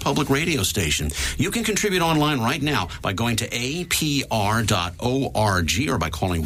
Public Radio Station. You can contribute online right now by going to apr.org or by calling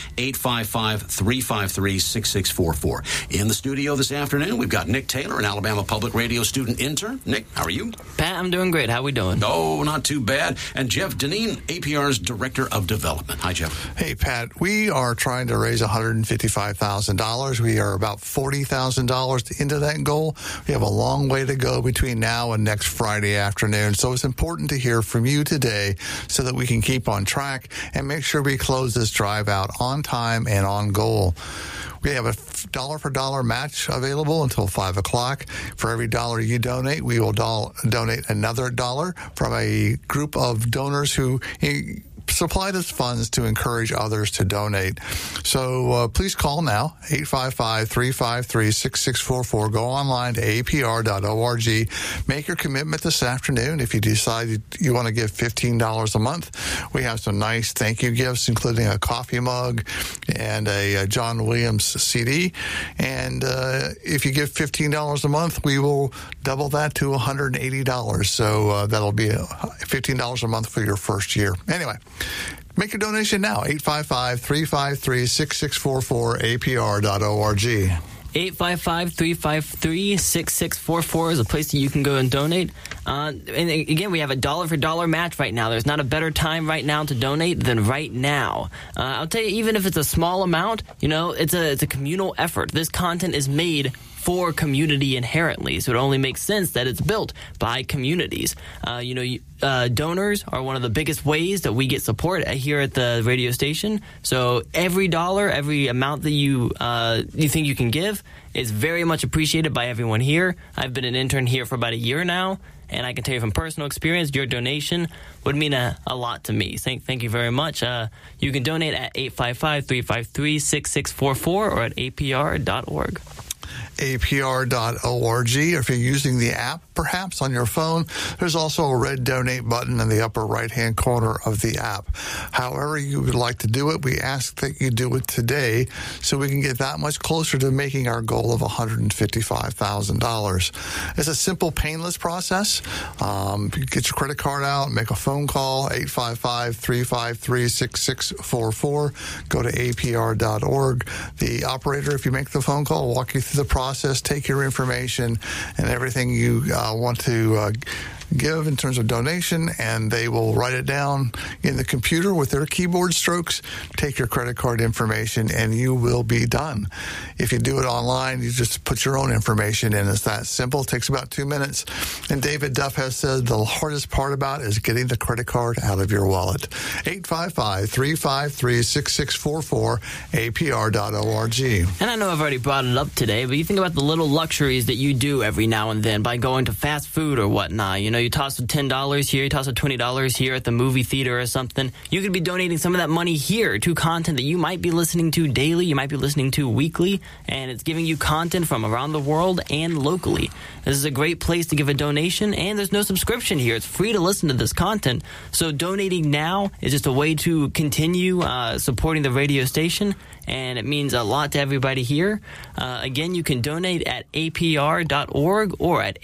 1-855-353-6644. In the studio this afternoon, we've got Nick Taylor, an Alabama Public Radio student intern. Nick, how are you? Pat, I'm doing great. How we doing? Oh, not too bad. And Jeff Deneen, APR's Director of Development. Hi, Jeff. Hey, Pat. We are trying to raise $155,000. We are about $40,000 into that goal. We have a long way to go between now and next Friday afternoon. So it's important to hear from you today so that we can keep on track and make sure we close this drive out on time and on goal. We have a dollar for dollar match available until 5 o'clock. For every dollar you donate, we will donate another dollar from a group of donors who supplied us funds to encourage others to donate. So please call now, 855-353-6644. Go online to apr.org. Make your commitment this afternoon. If you decide you want to give $15 a month, we have some nice thank you gifts, including a coffee mug and a John Williams CD. And if you give $15 a month, we will double that to $180. So that'll be $15 a month for your first year. Anyway, make your donation now, 855-353-6644, apr.org. 855-353-6644 is a place that you can go and donate. And again, we have a dollar for dollar match right now. There's not a better time right now to donate than right now. I'll tell you, even if it's a small amount, it's a communal effort. This content is made for community inherently, so it only makes sense that it's built by communities. Donors are one of the biggest ways that we get support here at the radio station. So every dollar, every amount that you think you can give is very much appreciated by everyone here. I've been an intern here for about a year now, and I can tell you from personal experience, your donation would mean a lot to me. Thank you very much. You can donate at 855-353-6644 or at apr.org. apr.org. If you're using the app, perhaps on your phone, there's also a red donate button in the upper right-hand corner of the app. However you would like to do it, we ask that you do it today so we can get that much closer to making our goal of $155,000. It's a simple, painless process. Get your credit card out, make a phone call, 855-353-6644. Go to apr.org. The operator, if you make the phone call, will walk you through the process, take your information and everything you want to give in terms of donation, and they will write it down in the computer with their keyboard strokes, take your credit card information, and you will be done. If you do it online, you just put your own information in. It's that simple. It takes about 2 minutes. And David Duff has said the hardest part about it is getting the credit card out of your wallet. 855-353-6644, apr.org. And I know I've already brought it up today, but you think about the little luxuries that you do every now and then by going to fast food or whatnot. You toss $10 here, you toss $20 here at the movie theater or something. You could be donating some of that money here to content that you might be listening to daily, you might be listening to weekly, and it's giving you content from around the world and locally. This is a great place to give a donation, and there's no subscription here. It's free to listen to this content. So donating now is just a way to continue supporting the radio station, and it means a lot to everybody here. Again, you can donate at apr.org or at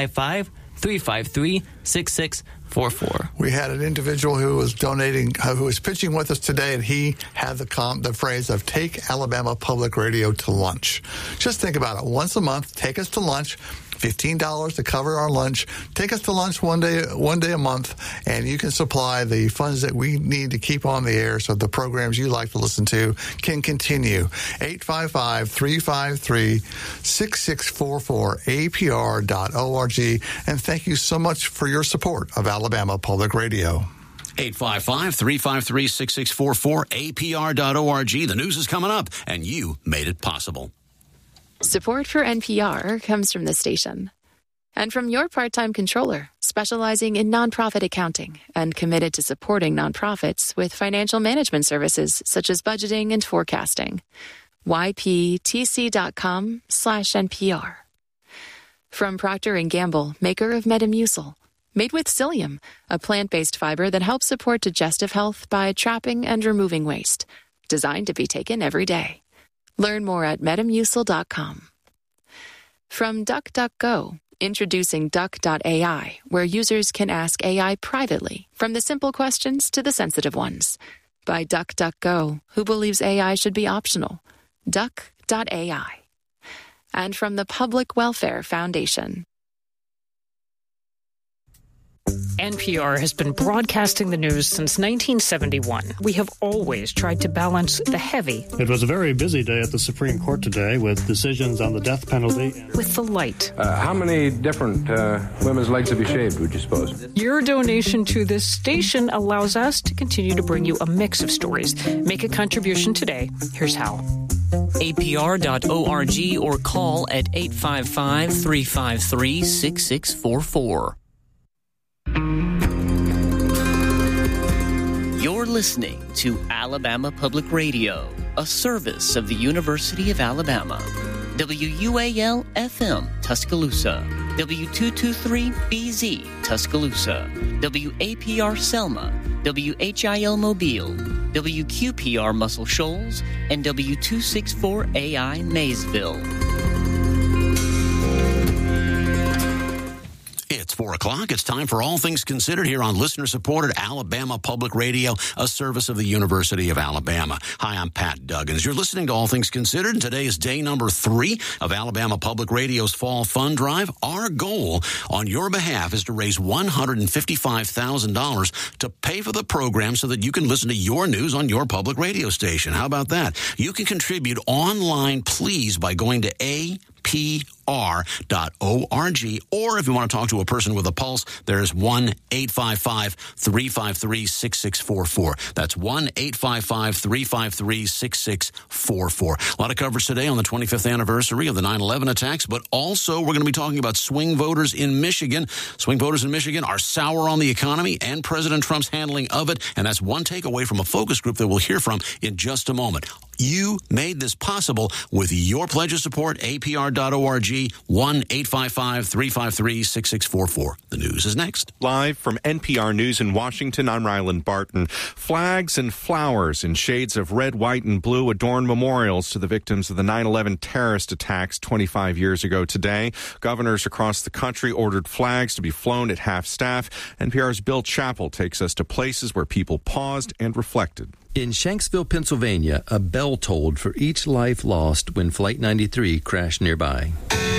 855-353-6644. We had an individual who was donating, who was pitching with us today, and he had the phrase of take Alabama Public Radio to lunch. Just think about it. Once a month, take us to lunch. $15 to cover our lunch. Take us to lunch one day a month, and you can supply the funds that we need to keep on the air so the programs you like to listen to can continue. 855-353-6644, apr.org. And thank you so much for your support of Alabama Public Radio. 855-353-6644, apr.org. The news is coming up, and you made it possible. Support for NPR comes from the station and from your part-time controller, specializing in nonprofit accounting and committed to supporting nonprofits with financial management services such as budgeting and forecasting. yptc.com/NPR. From Procter & Gamble, maker of Metamucil, made with psyllium, a plant-based fiber that helps support digestive health by trapping and removing waste, designed to be taken every day. Learn more at Metamucil.com. From DuckDuckGo, Introducing Duck.ai, where users can ask AI privately, from the simple questions to the sensitive ones. By DuckDuckGo, who believes AI should be optional. Duck.ai. And from the Public Welfare Foundation. NPR has been broadcasting the news since 1971. We have always tried to balance the heavy. It was a very busy day at the Supreme Court today with decisions on the death penalty. With the light. How many different women's legs have you shaved, would you suppose? Your donation to this station allows us to continue to bring you a mix of stories. Make a contribution today. Here's how. APR.org or call at 855-353-6644. You're listening to Alabama Public Radio, a service of the University of Alabama. WUAL-FM, Tuscaloosa. W223-BZ, Tuscaloosa. WAPR Selma. WHIL Mobile. WQPR Muscle Shoals. And W264AI Maysville. It's 4 o'clock. It's time for All Things Considered here on listener-supported Alabama Public Radio, a service of the University of Alabama. Hi, I'm Pat Duggins. You're listening to All Things Considered, and today is day number 3 of Alabama Public Radio's Fall Fund Drive. Our goal on your behalf is to raise $155,000 to pay for the program so that you can listen to your news on your public radio station. How about that? You can contribute online, please, by going to APR.org, or if you want to talk to a person with a pulse, there's 1-855-353-6644. That's 1-855-353-6644. A lot of coverage today on the 25th anniversary of the 9/11 attacks, but also we're going to be talking about swing voters in Michigan. Swing voters in Michigan are sour on the economy and President Trump's handling of it, and that's one takeaway from a focus group that we'll hear from in just a moment. You made this possible with your pledge of support, APR.org, 1-855-353-6644. The news is next. Live from NPR News in Washington, I'm Ryland Barton. Flags and flowers in shades of red, white, and blue adorn memorials to the victims of the 9/11 terrorist attacks 25 years ago today. Governors across the country ordered flags to be flown at half-staff. NPR's Bill Chappell takes us to places where people paused and reflected. In Shanksville, Pennsylvania, a bell tolled for each life lost when Flight 93 crashed nearby.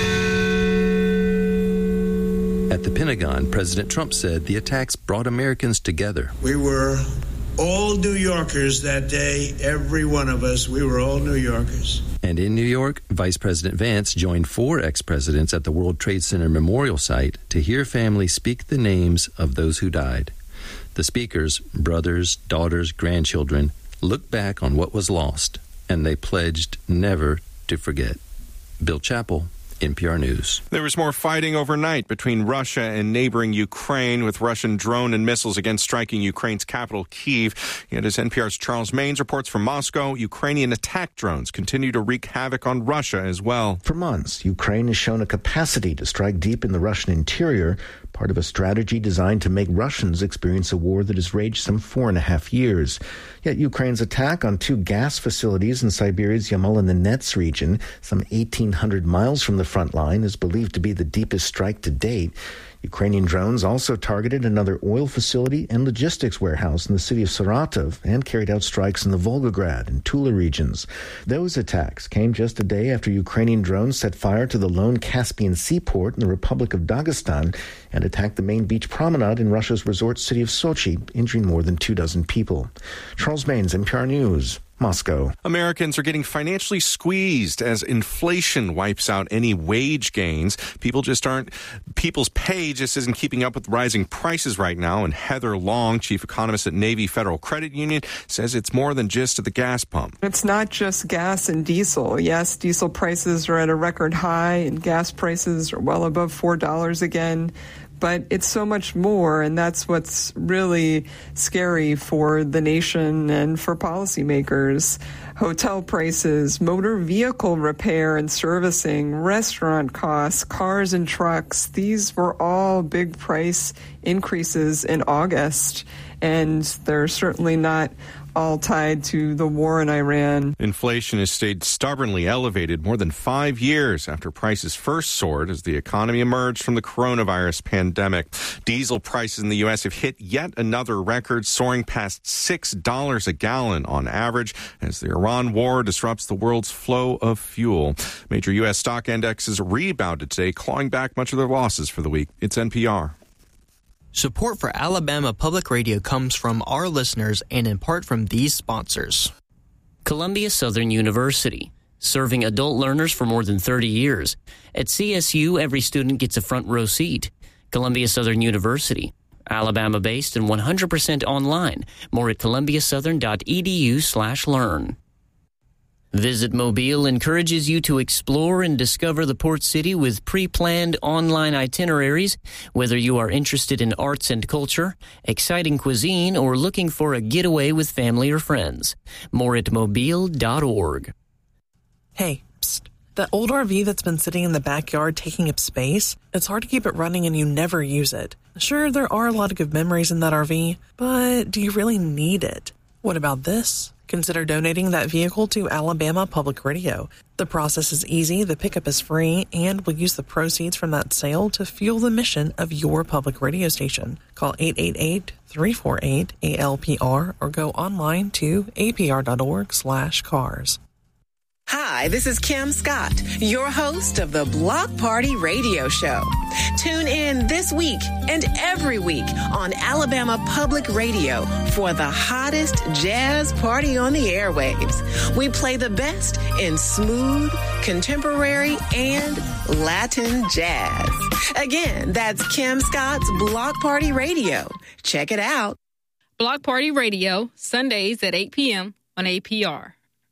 At the Pentagon, President Trump said the attacks brought Americans together. We were all New Yorkers that day, every one of us. We were all New Yorkers. And in New York, Vice President Vance joined 4 ex-presidents at the World Trade Center Memorial Site to hear families speak the names of those who died. The speakers, brothers, daughters, grandchildren, looked back on what was lost, and they pledged never to forget. Bill Chappell, NPR News. There was more fighting overnight between Russia and neighboring Ukraine, with Russian drone and missiles again striking Ukraine's capital, Kyiv. Yet as NPR's Charles Maines reports from Moscow, Ukrainian attack drones continue to wreak havoc on Russia as well. For months, Ukraine has shown a capacity to strike deep in the Russian interior, part of a strategy designed to make Russians experience a war that has raged some 4.5 years. Yet Ukraine's attack on 2 gas facilities in Siberia's Yamal-Nenets region, some 1,800 miles from the front line, is believed to be the deepest strike to date. Ukrainian drones also targeted another oil facility and logistics warehouse in the city of Saratov and carried out strikes in the Volgograd and Tula regions. Those attacks came just a day after Ukrainian drones set fire to the lone Caspian seaport in the Republic of Dagestan and attacked the main beach promenade in Russia's resort city of Sochi, injuring more than 24 people. Charles Maines, NPR News, Moscow. Americans are getting financially squeezed as inflation wipes out any wage gains. People's pay just isn't keeping up with rising prices right now. And Heather Long, chief economist at Navy Federal Credit Union, says it's more than just at the gas pump. It's not just gas and diesel. Yes, diesel prices are at a record high and gas prices are well above $4 again. But it's so much more, and that's what's really scary for the nation and for policymakers. hotel prices, motor vehicle repair and servicing, restaurant costs, cars and trucks. These were all big price increases in August, and they're certainly not all tied to the war in Iran. Inflation has stayed stubbornly elevated more than 5 years after prices first soared as the economy emerged from the coronavirus pandemic. Diesel prices in the U.S. have hit yet another record, soaring past $6 a gallon on average as the Iran war disrupts the world's flow of fuel. Major U.S. stock indexes rebounded today, clawing back much of their losses for the week. It's NPR. Support for Alabama Public Radio comes from our listeners and in part from these sponsors. Columbia Southern University, serving adult learners for more than 30 years. At CSU, every student gets a front row seat. Columbia Southern University, Alabama-based and 100% online. More at columbiasouthern.edu/learn. Visit Mobile encourages you to explore and discover the port city with pre-planned online itineraries. Whether you are interested in arts and culture, exciting cuisine, or looking for a getaway with family or friends. More at mobile.org. Hey, psst. That old RV that's been sitting in the backyard taking up space, it's hard to keep it running and you never use it. Sure, there are a lot of good memories in that RV, but do you really need it? What about this? Consider donating that vehicle to Alabama Public Radio. The process is easy, the pickup is free, and we'll use the proceeds from that sale to fuel the mission of your public radio station. Call 888-348-ALPR or go online to apr.org/cars. Hi, this is Kim Scott, your host of the Block Party Radio Show. Tune in this week and every week on Alabama Public Radio for the hottest jazz party on the airwaves. We play the best in smooth, contemporary, and Latin jazz. Again, that's Kim Scott's Block Party Radio. Check it out. Block Party Radio, Sundays at 8 p.m. on APR.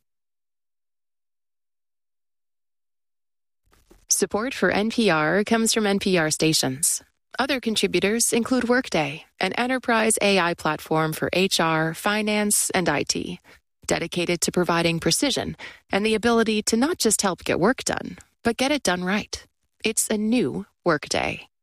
Support for NPR comes from NPR stations. Other contributors include Workday, an enterprise AI platform for HR, finance, and IT, dedicated to providing precision and the ability to not just help get work done, but get it done right. It's a new Workday.